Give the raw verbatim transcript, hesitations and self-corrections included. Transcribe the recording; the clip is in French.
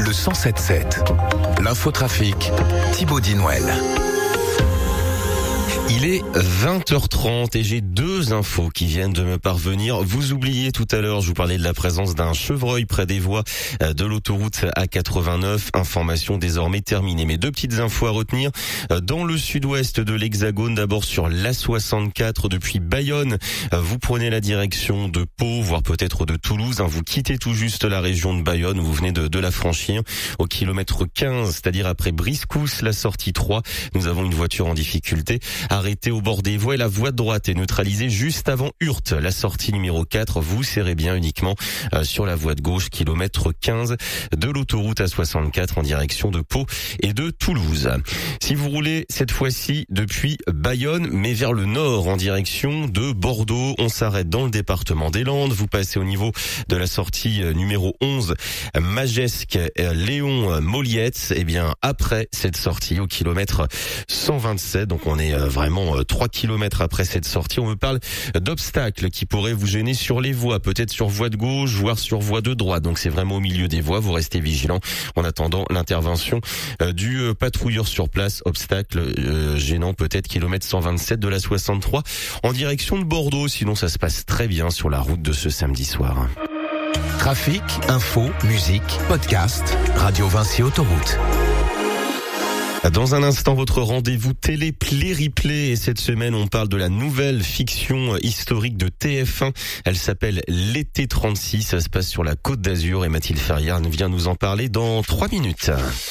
le cent sept sept. L'infotrafic, Thibaut Dinouel. Il est vingt heures trente et j'ai deux infos qui viennent de me parvenir. Vous oubliez tout à l'heure, je vous parlais de la présence d'un chevreuil près des voies de l'autoroute A quatre-vingt-neuf. Information désormais terminée. Mais deux petites infos à retenir. Dans le sud-ouest de l'Hexagone, d'abord sur l'A soixante-quatre depuis Bayonne. Vous prenez la direction de Pau, voire peut-être de Toulouse. Vous quittez tout juste la région de Bayonne. Vous venez de, de la franchir au kilomètre quinze, c'est-à-dire après Briscousse, la sortie trois. Nous avons une voiture en difficulté. Arrêtée au bord des voies et la voie de droite est neutralisée juste avant Hurte. La sortie numéro quatre, vous serrez bien uniquement euh, sur la voie de gauche, kilomètre quinze de l'autoroute A soixante-quatre en direction de Pau et de Toulouse. Si vous roulez cette fois-ci depuis Bayonne, mais vers le nord en direction de Bordeaux, on s'arrête dans le département des Landes. Vous passez au niveau de la sortie numéro onze, Magesque, Léon, Moliette. Et bien après cette sortie au kilomètre cent vingt-sept, donc on est vraiment trois kilomètres après cette sortie, on me parle d'obstacles qui pourraient vous gêner sur les voies, peut-être sur voie de gauche, voire sur voie de droite. Donc c'est vraiment au milieu des voies, vous restez vigilants en attendant l'intervention du patrouilleur sur place. Obstacle euh, gênant peut-être kilomètre cent vingt-sept de la soixante-trois en direction de Bordeaux. Sinon ça se passe très bien sur la route de ce samedi soir. Trafic, info, musique, podcast, Radio Vinci Autoroute. Dans un instant, votre rendez-vous télé Play Replay. Et cette semaine, on parle de la nouvelle fiction historique de T F un. Elle s'appelle L'été trente-six. Ça se passe sur la Côte d'Azur et Mathilde Ferriard vient nous en parler dans trois minutes.